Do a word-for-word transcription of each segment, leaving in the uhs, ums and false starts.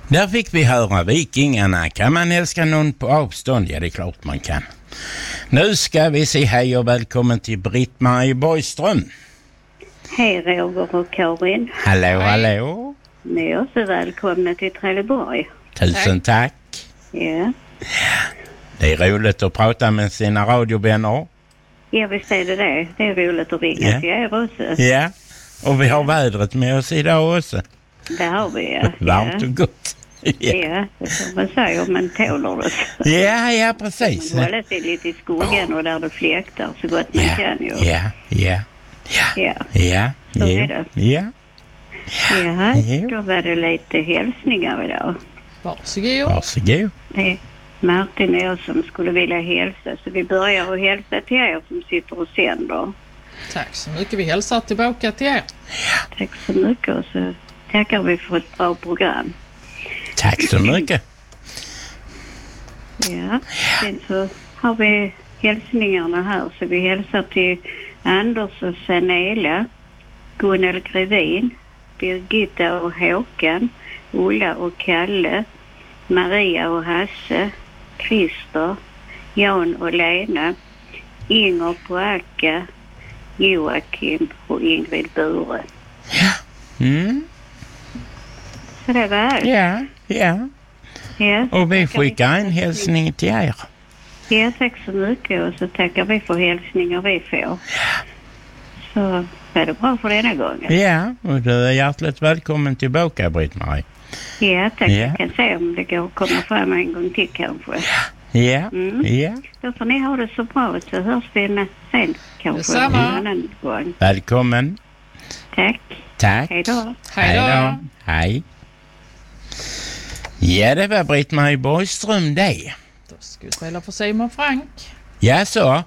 Där fick vi höra Vikingarna. Kan man älska någon på avstånd? Ja, det är klart man kan. Nu ska vi se hej och välkommen till Britt-Marie Borgström. Hej Roger och Karin. Hallå, hallå. Ni är också välkomna till Trelleborg. Tusen tack. Ja. Det är roligt att prata med sina radiovänner. Ja, visst är det det. Det är roligt att ringa Ja. till er också. Ja, och vi har vädret med oss idag också. Det har vi, ja. Varmt ja. och gott. Ja, Ja, det får man säga om man tålar det. ja, ja precis. Man håller sig lite i skogen och där det fläktar så gott man Ja, kan ju. ja, ja, Ja. ja, Så ja, är det. ja. Ja, Ja. då var det lite hälsningar idag. Varsågod. Varsågod. Det är Martin och jag som skulle vilja hälsa. Så vi börjar att hälsa till er som sitter och sänder. Tack så mycket. Vi hälsar tillbaka till er. Tack så mycket och så tackar vi för ett bra program. Tack så mycket. Ja, sen så har vi hälsningarna här. Så vi hälsar till Anders och Sanela, Gunnel Grevin, Birgitta och Håkan, Ulla och Kalle, Maria och Hasse, Christer, Jan och Lena, Inger på Acka, Joakim och Ingrid Bure. Mm. Så det var allt. Ja, ja. Ja, Och vi skickar en hälsning till er. ja, tack så mycket och så tackar vi för hälsningar vi får. Så är det bra för denna gången. Ja, och du är hjärtligt välkommen tillbaka, Britt-Marie. Ja, tack. Ja. Jag kan se om det går att komma fram en gång till kanske. Ja, Mm. ja. Då får ni ha det så bra så hörs vi med sen kanske Detsamma. en annan gång. Välkommen. Tack. Tack. Hej då. Hej då. Hej. Ja, det var Britt-Marie Borgström det. Då ska vi spela för Simon Frank. Ja, så.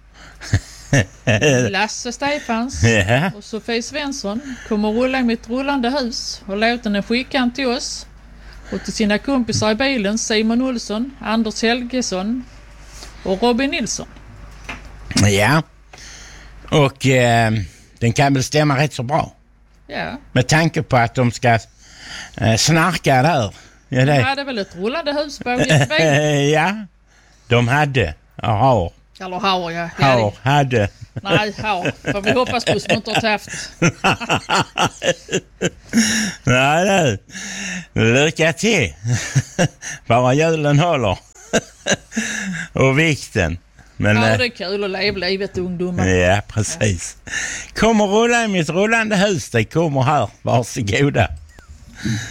Lasse Stefans Ja. och Sofie Svensson kommer rulla i mitt rullande hus och låten är skickad till oss och till sina kompisar i bilen Simon Olsson, Anders Helgesson och Robin Nilsson. Ja. Och eh, den kan väl stämma rätt så bra. Ja, Med tanke på att de ska eh, snarka där. Ja, de det. hade väl ett rullande hus på sin bil. Ja, de hade. Ja, har. Eller har jag. Har, hade. Nej, har. För vi hoppas på som inte har haft. Nej, du. Lycka till. Bara hjulen håller. Och vikten. Men, Ja, eh, det är kul att leva livet, ungdomar. ja, precis. Kommer rulla i mitt rullande hus. Det kommer här. Varsågoda.